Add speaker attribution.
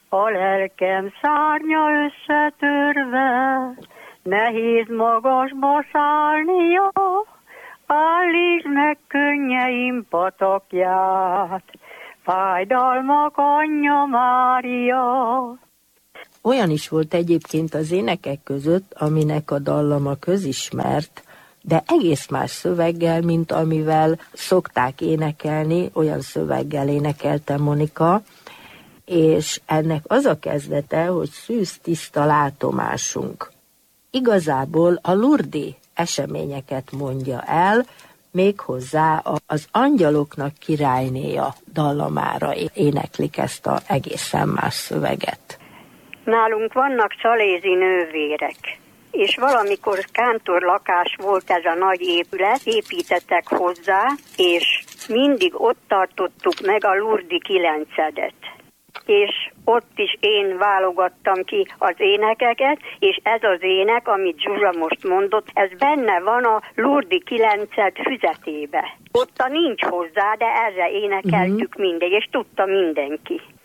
Speaker 1: A lelkem szárnya összetörve, nehéz magasba szállnia, állítsd meg könnyeim patakját, fájdalmak anyja Mária.
Speaker 2: Olyan is volt egyébként az énekek között, aminek a dallama közismert, de egész más szöveggel, mint amivel szokták énekelni, olyan szöveggel énekelte Monika, és ennek az a kezdete, hogy szűz tiszta látomásunk. Igazából a lurdi eseményeket mondja el, méghozzá az Angyaloknak királynéja dallamára éneklik ezt az egészen más szöveget.
Speaker 1: Nálunk vannak csalézi nővérek, és valamikor kántorlakás volt ez a nagy épület, építettek hozzá, és mindig ott tartottuk meg a Lurdi 9-edet. És ott is én válogattam ki az énekeket, és ez az ének, amit Zsuzsa most mondott, ez benne van a Lurdi 9-ed füzetébe. Ott nincs hozzá, de erre énekeltük mindegy, és tudta mindenki.